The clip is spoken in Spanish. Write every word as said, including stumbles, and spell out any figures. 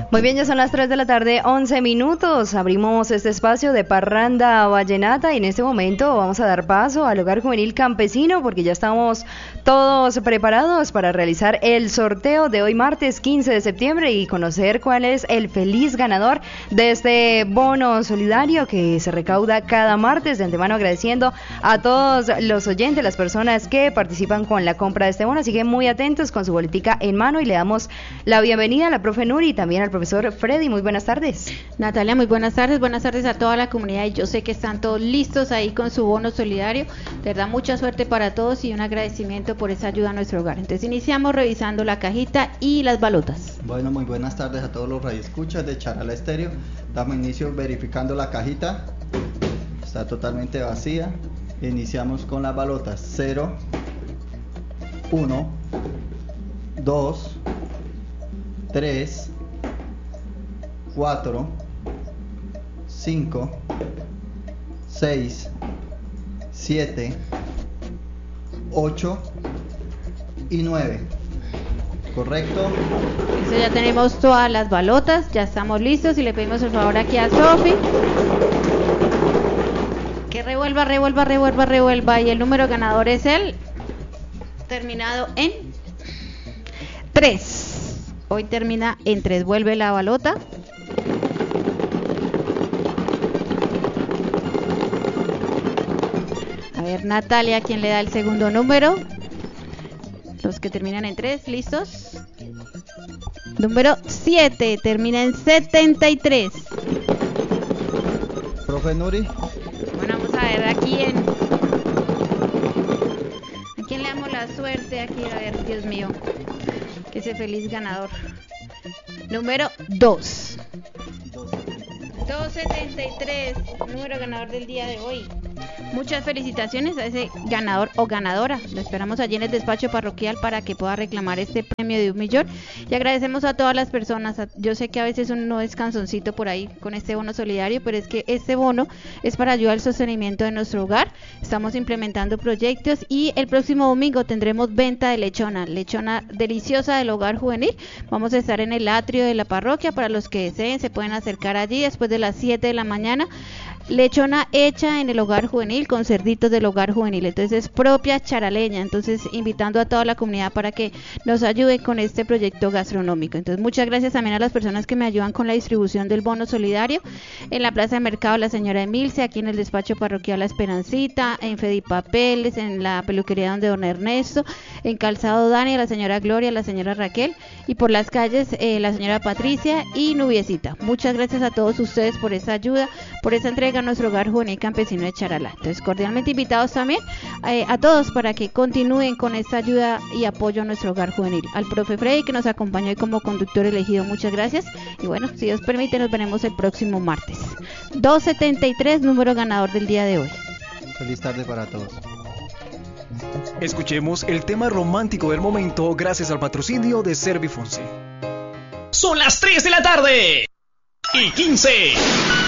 Muy bien, ya son las tres de la tarde, once minutos. Abrimos este espacio de Parranda Vallenata y en este momento vamos a dar paso al Hogar Juvenil Campesino porque ya estamos todos preparados para realizar el sorteo de hoy martes quince de septiembre y conocer cuál es el feliz ganador de este bono solidario que se recauda cada martes. De antemano agradeciendo a todos los oyentes, las personas que participan con la compra de este bono. Así que muy atentos con su boletica en mano y le damos la bienvenida a la profe Nuri y también al profesor Freddy. Muy buenas tardes. Natalia, muy buenas tardes, buenas tardes a toda la comunidad y yo sé que están todos listos ahí con su bono solidario. De verdad, mucha suerte para todos y un agradecimiento por esa ayuda a nuestro hogar. Entonces iniciamos revisando la cajita y las balotas. Bueno, muy buenas tardes a todos los radioescuchas de Charala Estéreo. Damos inicio verificando la cajita. Está totalmente vacía. Iniciamos con las balotas cero, uno, dos, tres, cuatro, cinco, seis, siete, ocho y nueve. ¿Correcto? Eso, ya tenemos todas las balotas, ya estamos listos y le pedimos por favor aquí a Sofi que revuelva, revuelva, revuelva, revuelva y el número ganador es el terminado en tres. Hoy termina en tres. Vuelve la balota. A ver, Natalia, ¿quién le da el segundo número? Los que terminan en tres, ¿listos? Número siete, termina en setenta y tres. Profe Nuri. Bueno, vamos a ver aquí en... ¿A quién le damos la suerte aquí? A ver, Dios mío. Que ese feliz ganador. Número dos. doscientos setenta y tres, número ganador del día de hoy. Muchas felicitaciones a ese ganador o ganadora. Lo esperamos allí en el despacho parroquial para que pueda reclamar este premio de un millón. Y agradecemos a todas las personas. Yo sé que a veces uno es canzoncito por ahí con este bono solidario, pero es que este bono es para ayudar al sostenimiento de nuestro hogar. Estamos implementando proyectos y el próximo domingo tendremos venta de lechona, lechona deliciosa del Hogar Juvenil. Vamos a estar en el atrio de la parroquia. Para los que deseen, se pueden acercar allí después de las siete de la mañana. Lechona hecha en el Hogar Juvenil con cerditos del Hogar Juvenil, entonces es propia charaleña. Entonces invitando a toda la comunidad para que nos ayude con este proyecto gastronómico. Entonces muchas gracias también a las personas que me ayudan con la distribución del bono solidario en la plaza de mercado, la señora Emilce, aquí en el despacho parroquial La Esperancita, en Fedipapeles, en la peluquería donde don Ernesto, en Calzado Dani, la señora Gloria, la señora Raquel, y por las calles eh, la señora Patricia y Nubiecita. Muchas gracias a todos ustedes por esa ayuda, por esa entrega a nuestro Hogar Juvenil Campesino de Charalá. Entonces cordialmente invitados también eh, a todos para que continúen con esta ayuda y apoyo a nuestro Hogar Juvenil. Al profe Freddy que nos acompañó hoy como conductor elegido, muchas gracias y bueno, si Dios permite nos veremos el próximo martes. doscientos setenta y tres, número ganador del día de hoy. Feliz tarde para todos. Escuchemos el tema romántico del momento gracias al patrocinio de Servifonse. Son las tres de la tarde y quince.